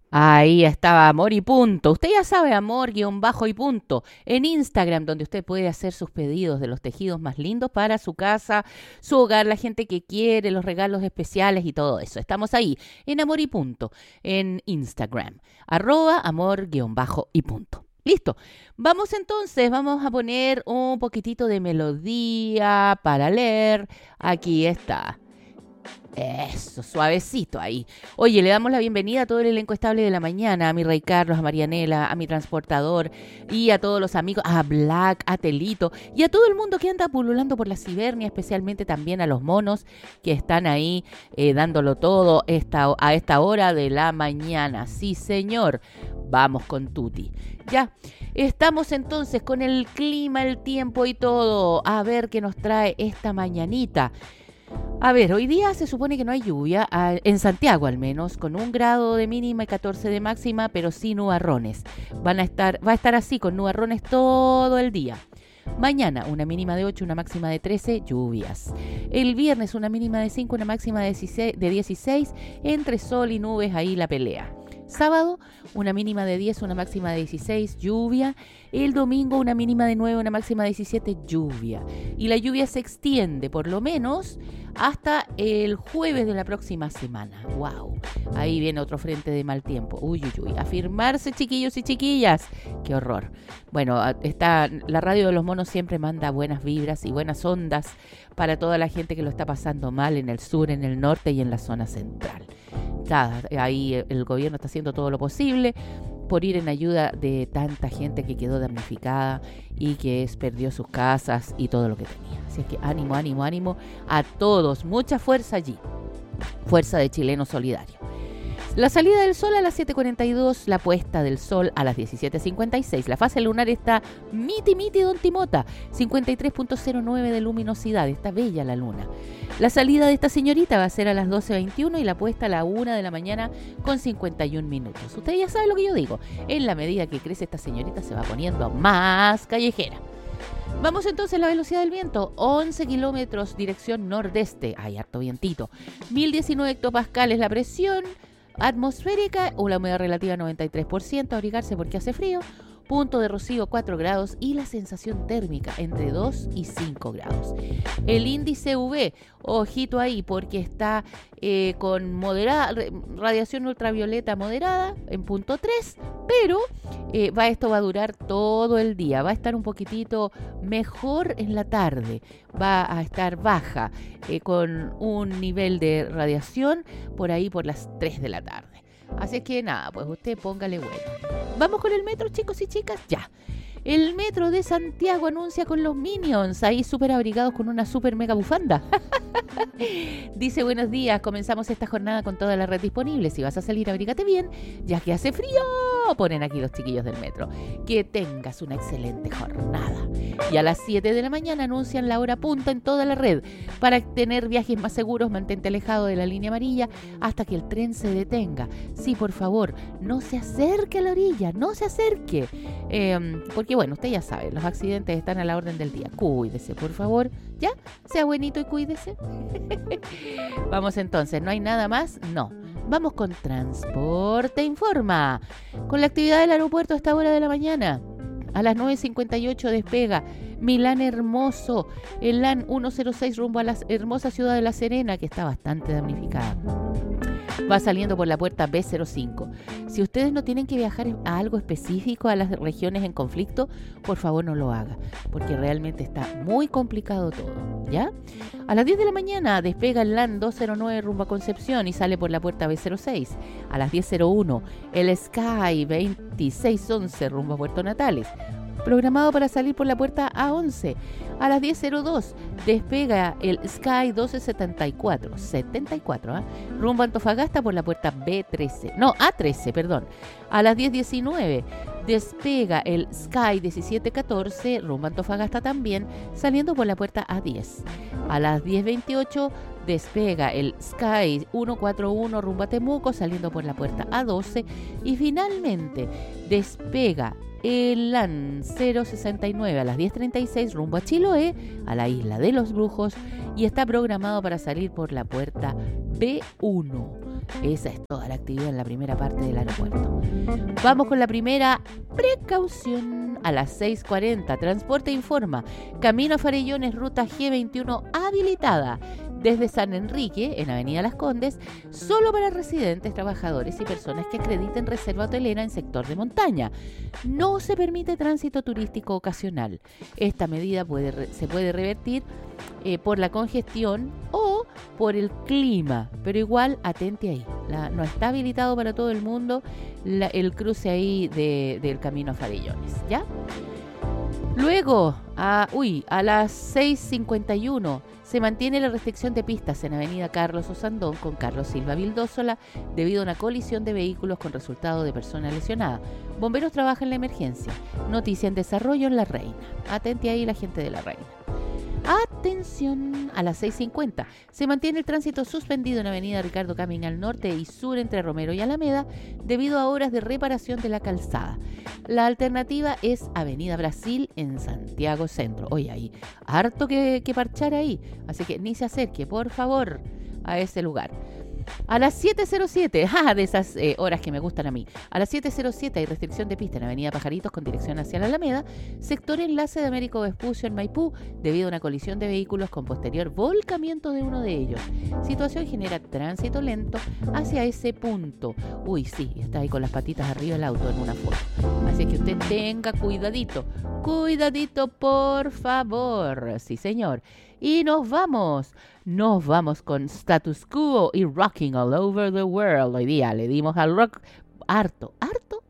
Ahí estaba, amor y punto. Usted ya sabe, amor guión bajo y punto. En Instagram, donde usted puede hacer sus pedidos de los tejidos más lindos para su casa, su hogar, la gente que quiere, los regalos especiales y todo eso. Estamos ahí, en amor y punto, en Instagram. Amor guión bajo y punto. Listo. Vamos entonces, vamos a poner un poquitito de melodía para leer. Aquí está. Eso, suavecito ahí. Oye, le damos la bienvenida a todo el elenco estable de la mañana, a mi Rey Carlos, a Marianela, a mi transportador y a todos los amigos, a Black, a Telito y a todo el mundo que anda pululando por la cibernia, especialmente también a los monos que están ahí dándolo todo a esta hora de la mañana. Sí, señor. Vamos con Tuti. Ya, estamos entonces con el clima, el tiempo y todo. A ver qué nos trae esta mañanita. A ver, hoy día se supone que no hay lluvia, en Santiago al menos, con 1 grado de mínima y 14 de máxima, pero sí nubarrones. Va a estar así, con nubarrones todo el día. Mañana una mínima de 8, una máxima de 13, lluvias. El viernes una mínima de 5, una máxima de 16, entre sol y nubes, ahí la pelea. Sábado, una mínima de 10, una máxima de 16, lluvia. El domingo, una mínima de 9, una máxima de 17, lluvia. Y la lluvia se extiende, por lo menos, hasta el jueves de la próxima semana. ¡Wow! Ahí viene otro frente de mal tiempo. Uy, uy, uy. Afirmarse, chiquillos y chiquillas. ¡Qué horror! Bueno, la radio de los monos siempre manda buenas vibras y buenas ondas para toda la gente que lo está pasando mal en el sur, en el norte y en la zona central. Nada, ahí el gobierno está haciendo todo lo posible por ir en ayuda de tanta gente que quedó damnificada y que perdió sus casas y todo lo que tenía. Así es que ánimo, ánimo, ánimo a todos. Mucha fuerza allí. Fuerza de chileno solidario. La salida del sol a las 7:42, la puesta del sol a las 17:56. La fase lunar está miti don Timota, 53.09 de luminosidad. Está bella la luna. La salida de esta señorita va a ser a las 12:21 y la puesta a la 1 de la mañana con 51 minutos. Usted ya sabe lo que yo digo. En la medida que crece esta señorita se va poniendo más callejera. Vamos entonces a la velocidad del viento, 11 kilómetros dirección nordeste. Hay harto vientito. 1019 hectopascales la presión atmosférica o la humedad relativa 93%, abrigarse porque hace frío, punto de rocío 4 grados y la sensación térmica entre 2 y 5 grados. El índice UV, ojito ahí porque está con moderada radiación ultravioleta moderada en punto 3, pero esto va a durar todo el día, va a estar un poquitito mejor en la tarde, va a estar baja con un nivel de radiación por ahí por las 3 de la tarde. Así que nada, pues usted póngale bueno. Vamos con el metro, chicos y chicas, ya. El metro de Santiago anuncia con los Minions, ahí súper abrigados con una súper mega bufanda. Dice, buenos días, comenzamos esta jornada con toda la red disponible. Si vas a salir, abrígate bien, ya que hace frío. Ponen aquí los chiquillos del metro. Que tengas una excelente jornada. Y a las 7 de la mañana anuncian la hora punta en toda la red. Para tener viajes más seguros, mantente alejado de la línea amarilla hasta que el tren se detenga. Sí, por favor, no se acerque a la orilla, no se acerque. Porque bueno, usted ya sabe, los accidentes están a la orden del día. Cuídese, por favor. ¿Ya? Sea buenito y cuídese. Vamos entonces, ¿no hay nada más? No. Vamos con Transporte Informa. Con la actividad del aeropuerto a esta hora de la mañana. A las 9:58 despega Milán Hermoso, el LAN 106 rumbo a la hermosa ciudad de La Serena, que está bastante damnificada. Va saliendo por la puerta B05. Si ustedes no tienen que viajar a algo específico, a las regiones en conflicto, por favor no lo haga, porque realmente está muy complicado todo, ¿ya? A las 10 de la mañana despega el LAN 209 rumbo a Concepción y sale por la puerta B06. A las 10:01 el Sky 2611 rumbo a Puerto Natales, programado para salir por la puerta A11. A las 10:02 despega el Sky 1274, rumbo a Antofagasta por la puerta A13, perdón. A las 10:19 despega el Sky 1714, rumbo a Antofagasta también, saliendo por la puerta A10. A las 10:28 despega el Sky 141 rumbo a Temuco, saliendo por la puerta A12. Y finalmente despega el LAN 069 a las 10:36 rumbo a Chiloé, a la isla de los Brujos, y está programado para salir por la puerta B1. Esa es toda la actividad en la primera parte del aeropuerto. Vamos con la primera precaución. A las 6:40, Transporte informa, Camino a Farellones, ruta G21 habilitada desde San Enrique, en Avenida Las Condes, solo para residentes, trabajadores y personas que acrediten reserva hotelera en sector de montaña. No se permite tránsito turístico ocasional. Esta medida se puede revertir por la congestión o por el clima, pero igual atente ahí. No está habilitado para todo el mundo el cruce ahí del Camino a Farellones, ¿ya? Luego, a las 6:51 se mantiene la restricción de pistas en Avenida Carlos Osandón con Carlos Silva Vildósola debido a una colisión de vehículos con resultado de persona lesionada. Bomberos trabajan en la emergencia. Noticia en desarrollo en La Reina. Atente ahí la gente de La Reina. Atención, a las 6:50 se mantiene el tránsito suspendido en Avenida Ricardo Camin al norte y sur entre Romero y Alameda debido a obras de reparación de la calzada. La alternativa es Avenida Brasil en Santiago Centro. Oye, ahí harto que parchar ahí, así que ni se acerque, por favor, a ese lugar. A las 7:07, de esas horas que me gustan a mí. A las 7:07 hay restricción de pista en Avenida Pajaritos con dirección hacia la Alameda, sector enlace de Américo Vespucio en Maipú, debido a una colisión de vehículos con posterior volcamiento de uno de ellos. Situación genera tránsito lento hacia ese punto. Uy, sí, está ahí con las patitas arriba el auto en una foto. Así que usted tenga cuidadito, por favor. Sí, señor. Y nos vamos con Status Quo y Rocking All Over the World. Hoy día le dimos al rock harto